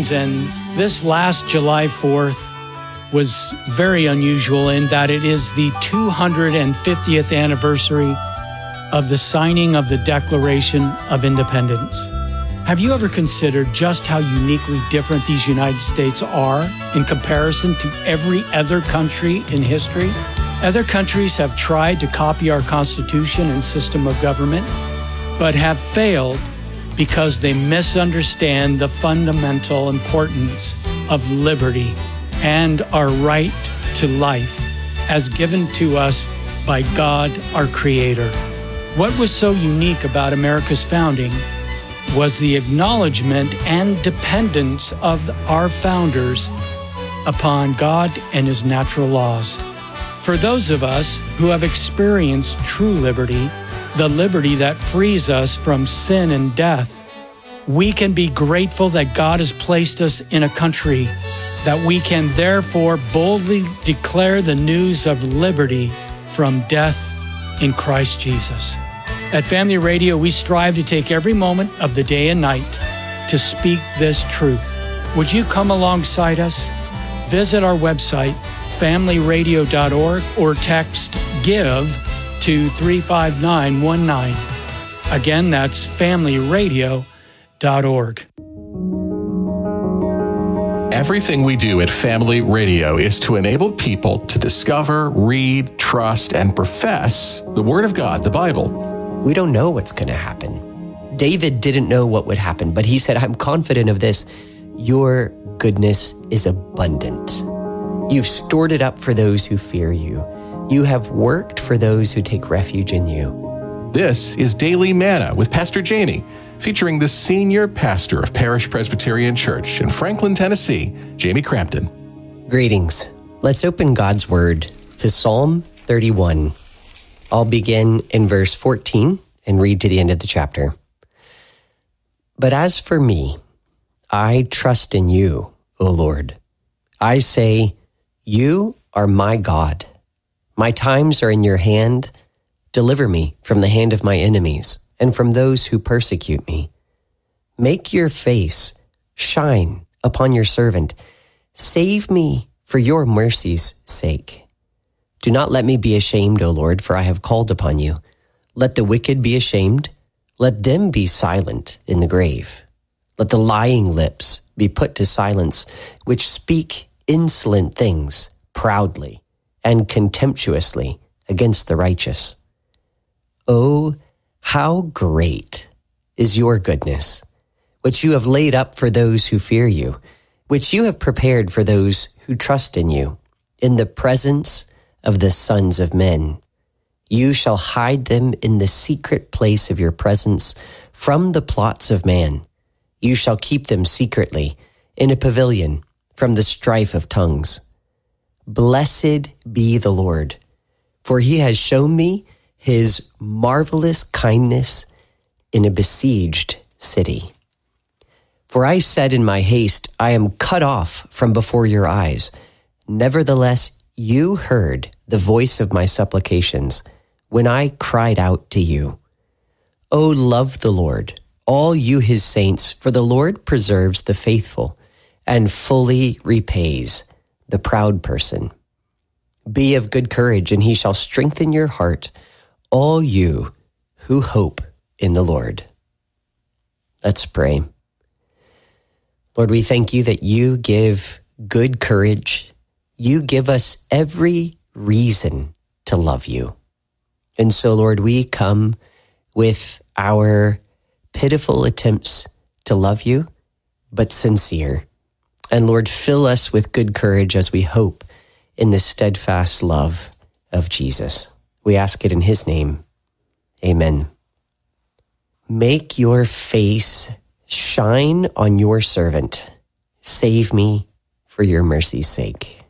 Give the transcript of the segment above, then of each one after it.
Greetings, and this last July 4th was very unusual in that it is the 250th anniversary of the signing of the Declaration of Independence. Have you ever considered just how uniquely different these United States are in comparison to every other country in history? Other countries have tried to copy our Constitution and system of government, but have failed because they misunderstand the fundamental importance of liberty and our right to life as given to us by God, our Creator. What was so unique about America's founding was the acknowledgement and dependence of our founders upon God and His natural laws. For those of us who have experienced true liberty, the liberty that frees us from sin and death, we can be grateful that God has placed us in a country that we can therefore boldly declare the news of liberty from death in Christ Jesus. At Family Radio, we strive to take every moment of the day and night to speak this truth. Would you come alongside us? Visit our website, familyradio.org, or text GIVE to 35919. Again, that's familyradio.org. Everything we do at Family Radio is to enable people to discover, read, trust, and profess the Word of God, the Bible. We don't know what's going to happen. David didn't know what would happen, but he said, I'm confident of this. Your goodness is abundant. You've stored it up for those who fear you. You have worked for those who take refuge in you. This is Daily Manna with Pastor Jamie, featuring the senior pastor of Parish Presbyterian Church in Franklin, Tennessee, Jamie Crampton. Greetings. Let's open God's Word to Psalm 31. I'll begin in verse 14 and read to the end of the chapter. But as for me, I trust in you, O Lord. I say, you are my God. My times are in your hand. Deliver me from the hand of my enemies and from those who persecute me. Make your face shine upon your servant. Save me for your mercy's sake. Do not let me be ashamed, O Lord, for I have called upon you. Let the wicked be ashamed. Let them be silent in the grave. Let the lying lips be put to silence, which speak insolent things proudly and contemptuously against the righteous. Oh, how great is your goodness, which you have laid up for those who fear you, which you have prepared for those who trust in you, in the presence of the sons of men. You shall hide them in the secret place of your presence from the plots of man. You shall keep them secretly in a pavilion from the strife of tongues. Blessed be the Lord, for he has shown me his marvelous kindness in a besieged city. For I said in my haste, I am cut off from before your eyes. Nevertheless, you heard the voice of my supplications when I cried out to you. O love the Lord, all you his saints, for the Lord preserves the faithful and fully repays the proud person. Be of good courage, and he shall strengthen your heart, all you who hope in the Lord. Let's pray. Lord, we thank you that you give good courage. You give us every reason to love you. And so, Lord, we come with our pitiful attempts to love you, but sincere. And Lord, fill us with good courage as we hope in the steadfast love of Jesus. We ask it in his name. Amen. Make your face shine on your servant. Save me for your mercy's sake.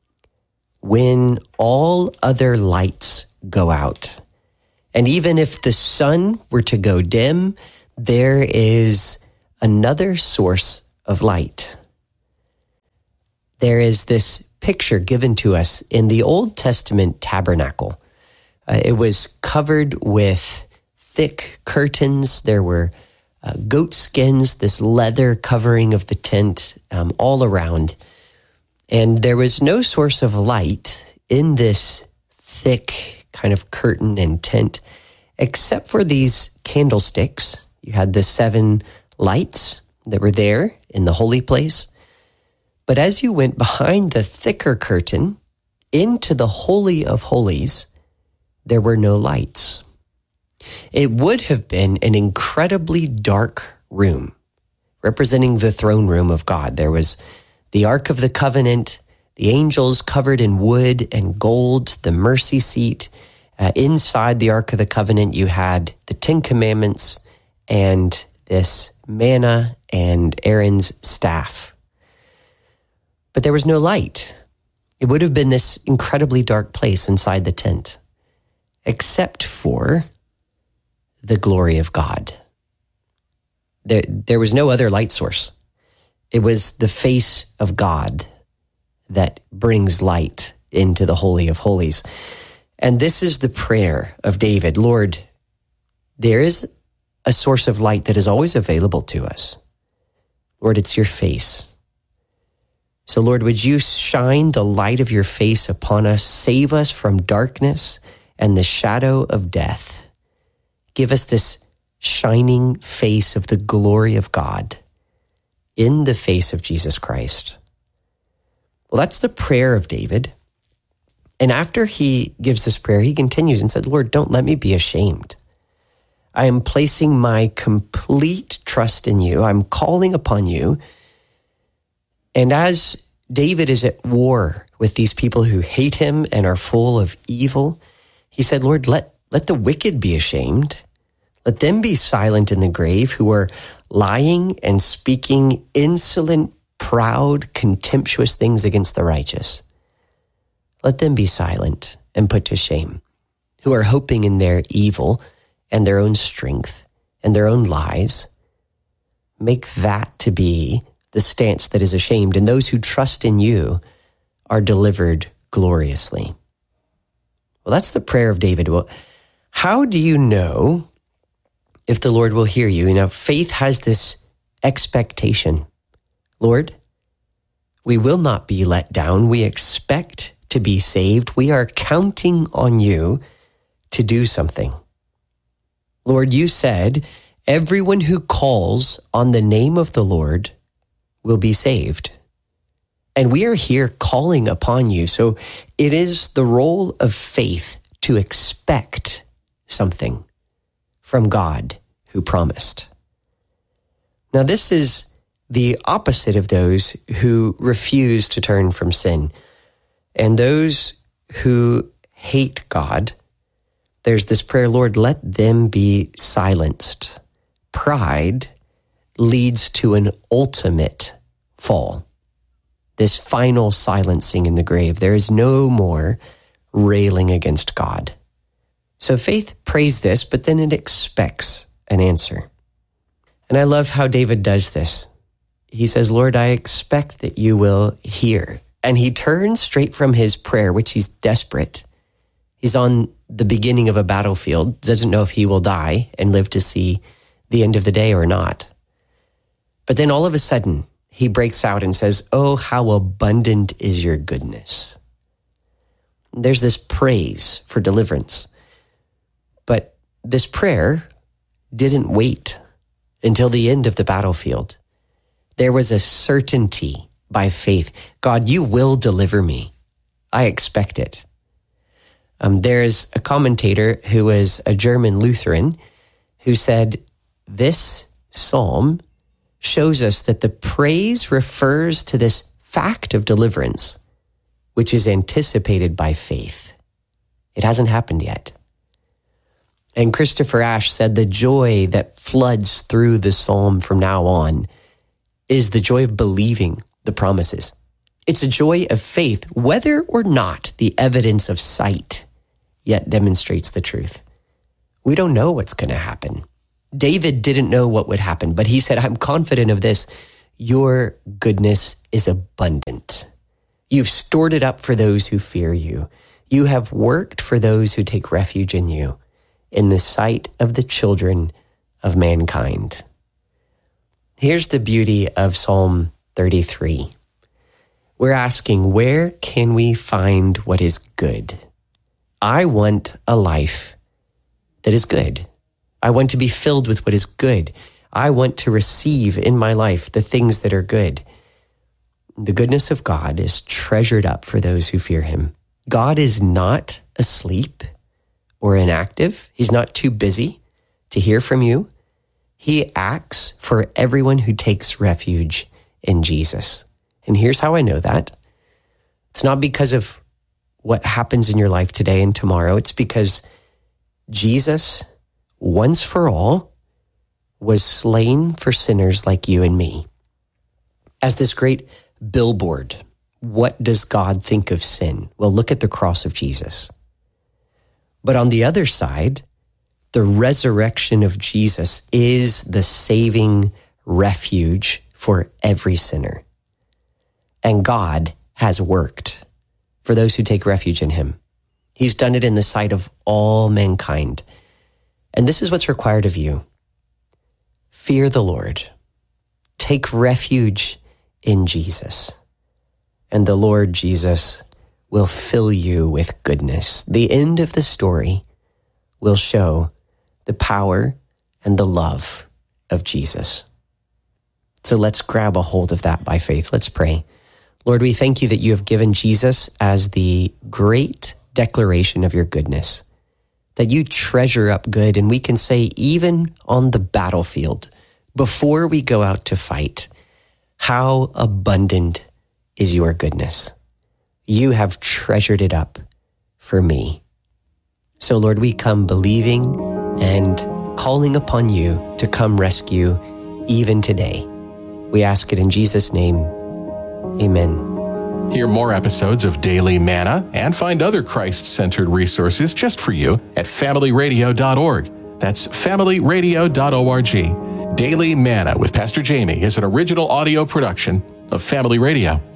When all other lights go out, and even if the sun were to go dim, there is another source of light. There is this picture given to us in the Old Testament tabernacle. It was covered with thick curtains. There were goat skins, this leather covering of the tent all around. And there was no source of light in this thick kind of curtain and tent, except for these candlesticks. You had the 7 lights that were there in the holy place. But as you went behind the thicker curtain into the Holy of Holies, there were no lights. It would have been an incredibly dark room, representing the throne room of God. There was the Ark of the Covenant, the angels covered in wood and gold, the mercy seat. Inside the Ark of the Covenant, you had the 10 Commandments and this manna and Aaron's staff. But there was no light. It would have been this incredibly dark place inside the tent, except for the glory of God. There was no other light source. It was the face of God that brings light into the Holy of Holies. And this is the prayer of David. Lord, there is a source of light that is always available to us. Lord, it's your face. So Lord, would you shine the light of your face upon us, save us from darkness and the shadow of death. Give us this shining face of the glory of God in the face of Jesus Christ. Well, that's the prayer of David. And after he gives this prayer, he continues and said, Lord, don't let me be ashamed. I am placing my complete trust in you. I'm calling upon you. And as David is at war with these people who hate him and are full of evil, he said, Lord, let the wicked be ashamed. Let them be silent in the grave who are lying and speaking insolent, proud, contemptuous things against the righteous. Let them be silent and put to shame, who are hoping in their evil and their own strength and their own lies. Make that to be the stance that is ashamed, and those who trust in you are delivered gloriously. Well, that's the prayer of David. Well, how do you know if the Lord will hear you? You know, faith has this expectation. Lord, we will not be let down. We expect to be saved. We are counting on you to do something. Lord, you said, everyone who calls on the name of the Lord will be saved. And we are here calling upon you. So it is the role of faith to expect something from God who promised. Now, this is the opposite of those who refuse to turn from sin. And those who hate God, there's this prayer, Lord, let them be silenced. Pride leads to an ultimate fall, this final silencing in the grave. There is no more railing against God. So faith prays this, but then it expects an answer. And I love how David does this. He says, Lord, I expect that you will hear. And he turns straight from his prayer, which he's desperate. He's on the beginning of a battlefield, doesn't know if he will die and live to see the end of the day or not. But then all of a sudden, he breaks out and says, oh, how abundant is your goodness. There's this praise for deliverance. But this prayer didn't wait until the end of the battlefield. There was a certainty by faith. God, you will deliver me. I expect it. There's a commentator who was a German Lutheran who said, this psalm shows us that the praise refers to this fact of deliverance, which is anticipated by faith. It hasn't happened yet. And Christopher Ash said the joy that floods through the psalm from now on is the joy of believing the promises. It's a joy of faith, whether or not the evidence of sight yet demonstrates the truth. We don't know what's going to happen. David didn't know what would happen, but he said, I'm confident of this. Your goodness is abundant. You've stored it up for those who fear you. You have worked for those who take refuge in you, in the sight of the children of mankind. Here's the beauty of Psalm 33. We're asking, where can we find what is good? I want a life that is good. I want to be filled with what is good. I want to receive in my life the things that are good. The goodness of God is treasured up for those who fear him. God is not asleep or inactive. He's not too busy to hear from you. He acts for everyone who takes refuge in Jesus. And here's how I know that. It's not because of what happens in your life today and tomorrow. It's because Jesus, once for all, was slain for sinners like you and me. As this great billboard, what does God think of sin? Well, look at the cross of Jesus. But on the other side, the resurrection of Jesus is the saving refuge for every sinner. And God has worked for those who take refuge in him. He's done it in the sight of all mankind. And this is what's required of you. Fear the Lord. Take refuge in Jesus. And the Lord Jesus will fill you with goodness. The end of the story will show the power and the love of Jesus. So let's grab a hold of that by faith. Let's pray. Lord, we thank you that you have given Jesus as the great declaration of your goodness, that you treasure up good. And we can say, even on the battlefield, before we go out to fight, how abundant is your goodness. You have treasured it up for me. So Lord, we come believing and calling upon you to come rescue even today. We ask it in Jesus' name. Amen. Hear more episodes of Daily Manna and find other Christ-centered resources just for you at familyradio.org. That's familyradio.org. Daily Manna with Pastor Jamie is an original audio production of Family Radio.